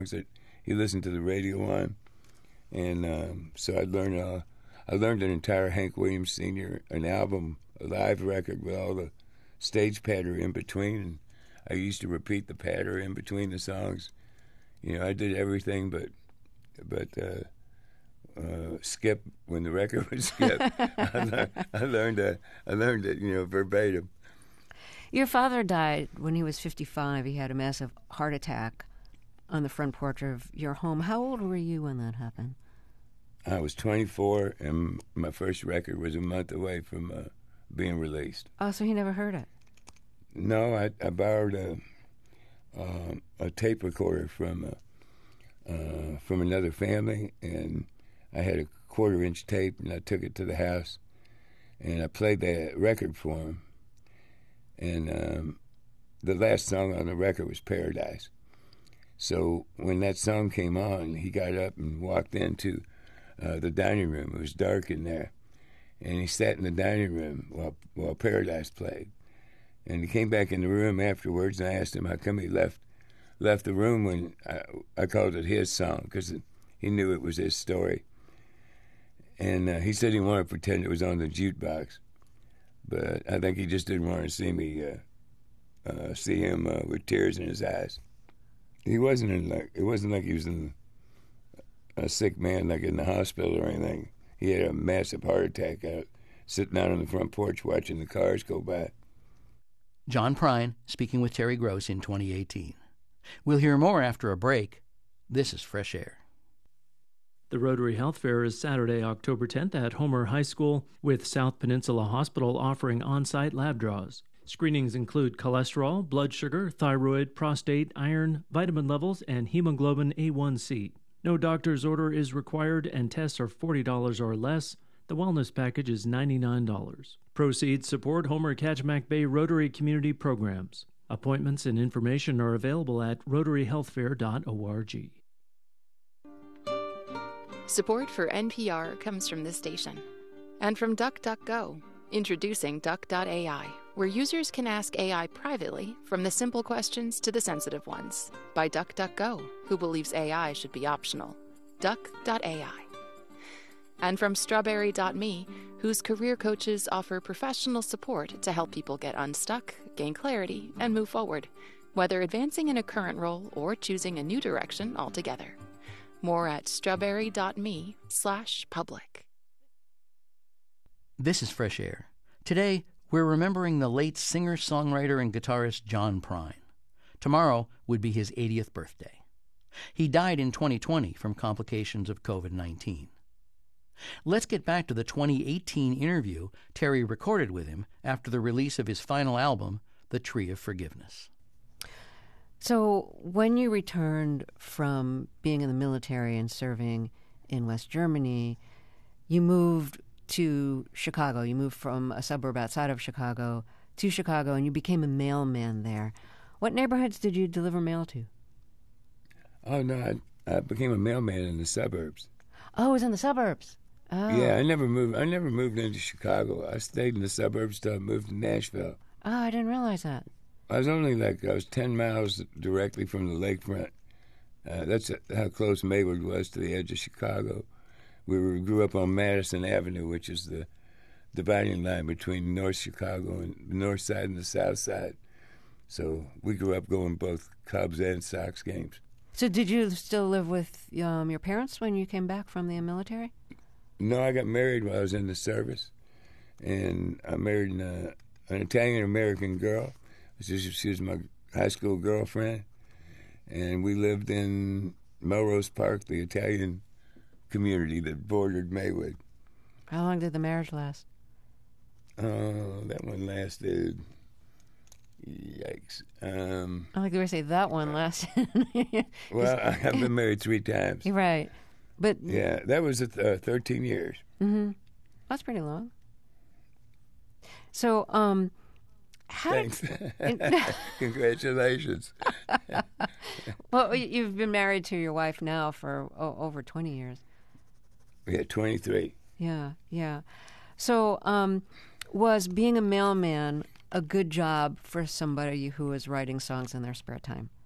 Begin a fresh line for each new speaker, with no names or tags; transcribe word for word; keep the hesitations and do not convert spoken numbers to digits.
that he listened to the radio on, and um, so I learned uh, I learned an entire Hank Williams Senior an album, a live record with all the stage patter in between, and I used to repeat the patter in between the songs. You know, I did everything but but uh, uh, skip when the record would skip. I learned I learned, uh, I learned it, you know, verbatim.
Your father died when he was fifty-five. He had a massive heart attack on the front porch of your home. How old were you when that happened?
I was twenty-four, and my first record was a month away from uh, being released.
Oh, so he never heard it?
No, I, I borrowed a uh, a tape recorder from uh, uh, from another family, and I had a quarter-inch tape, and I took it to the house, and I played that record for him. And um, the last song on the record was Paradise. So when that song came on, he got up and walked into uh, the dining room. It was dark in there. And he sat in the dining room while, while Paradise played. And he came back in the room afterwards, and I asked him how come he left left the room when I, I called it his song, because he knew it was his story. And uh, he said he wanted to pretend it was on the jukebox. But I think he just didn't want to see me, uh, uh, see him uh, with tears in his eyes. He wasn't in like it wasn't like he was in a sick man, like in the hospital or anything. He had a massive heart attack out, sitting out on the front porch watching the cars go by.
John Prine speaking with Terry Gross in twenty eighteen. We'll hear more after a break. This is Fresh Air.
The Rotary Health Fair is Saturday, October tenth at Homer High School, with South Peninsula Hospital offering on-site lab draws. Screenings include cholesterol, blood sugar, thyroid, prostate, iron, vitamin levels, and hemoglobin A one C. No doctor's order is required, and tests are forty dollars or less. The wellness package is ninety-nine dollars. Proceeds support Homer Kachemak Bay Rotary Community Programs. Appointments and information are available at rotary health fair dot org.
Support for N P R comes from this station and from DuckDuckGo, introducing Duck dot A I, where users can ask A I privately from the simple questions to the sensitive ones by DuckDuckGo, who believes A I should be optional. Duck dot A I. And from Strawberry dot me, whose career coaches offer professional support to help people get unstuck, gain clarity, and move forward, whether advancing in a current role or choosing a new direction altogether. More at strawberry dot me slash public.
This is Fresh Air. Today, we're remembering the late singer, songwriter, and guitarist John Prine. Tomorrow would be his eightieth birthday. He died in twenty twenty from complications of covid nineteen. Let's get back to the twenty eighteen interview Terry recorded with him after the release of his final album, The Tree of Forgiveness.
So when you returned from being in the military and serving in West Germany, you moved to Chicago. You moved from a suburb outside of Chicago to Chicago, and you became a mailman there. What neighborhoods did you deliver mail to?
Oh, no, I, I became a mailman in the suburbs.
Oh, it was in the suburbs. Oh.
Yeah, I never moved. I never moved into Chicago. I stayed in the suburbs till I moved to Nashville.
Oh, I didn't realize that.
I was only like, I was ten miles directly from the lakefront. Uh, that's how close Maywood was to the edge of Chicago. We were, grew up on Madison Avenue, which is the dividing line between North Chicago and the north side and the south side. So we grew up going both Cubs and Sox games.
So did you still live with um, your parents when you came back from the military?
No, I got married while I was in the service. And I married an, uh, an Italian-American girl. She, she was my high school girlfriend, and we lived in Melrose Park, the Italian community that bordered Maywood.
How long did the marriage last?
Oh, that one lasted, yikes. Um,
I like the way you say that one lasted.
well, I've been married three times.
You're right. But
yeah, that was uh, thirteen years.
Mm-hmm. That's pretty long. So, um... How
Thanks. Congratulations.
Well, you've been married to your wife now for oh, over twenty years.
Yeah, twenty-three.
Yeah, yeah. So um, was being a mailman a good job for somebody who was writing songs in their spare time?